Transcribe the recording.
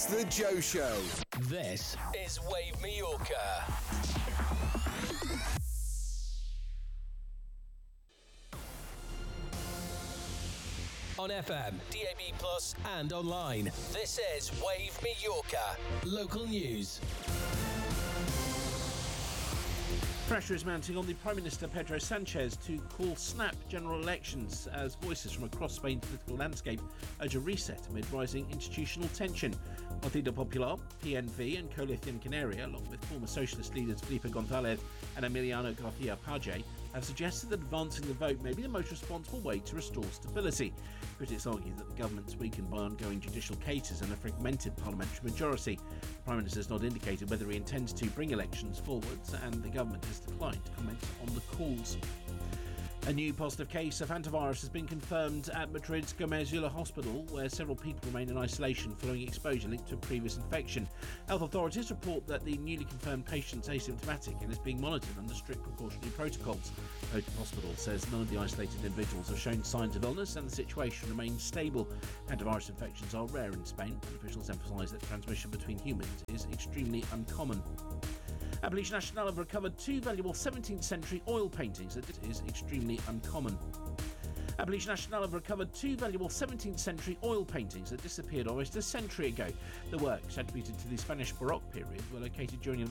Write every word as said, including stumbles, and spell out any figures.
The Joe Show. This is Wave Mallorca. On F M, D A B plus, and online. This is Wave Mallorca. Local news. Pressure is mounting on the Prime Minister Pedro Sanchez to call snap general elections as voices from across Spain's political landscape urge a reset amid rising institutional tension. Partido Popular, P N V and Coalición Canaria, along with former socialist leaders Felipe González and Emiliano García Paje, have suggested that advancing the vote may be the most responsible way to restore stability. Critics argue that the government's weakened by ongoing judicial cases and a fragmented parliamentary majority. The Prime Minister has not indicated whether he intends to bring elections forwards, and the government has declined to comment on the calls. A new positive case of hantavirus has been confirmed at Madrid's Gómez Ulla Hospital, where several people remain in isolation following exposure linked to a previous infection. Health authorities report that the newly confirmed patient is asymptomatic and is being monitored under strict precautionary protocols. The hospital says none of the isolated individuals have shown signs of illness and the situation remains stable. Hantavirus infections are rare in Spain, and officials emphasise that transmission between humans is extremely uncommon. A Police National have recovered two valuable seventeenth century oil paintings that is extremely uncommon. A Police National have recovered two valuable seventeenth century oil paintings that disappeared almost a century ago. The works, attributed to the Spanish Baroque period, were located during